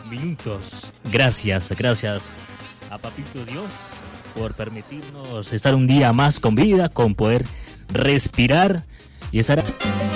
minutos. Gracias a Papito Dios por permitirnos estar un día más con vida, con poder respirar y estar...